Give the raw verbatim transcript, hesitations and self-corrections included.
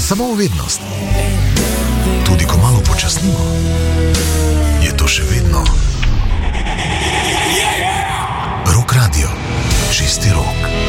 Samo vednost. Tudi ko malo počasnimo, je to še vedno Rock Radio. Čisti rok.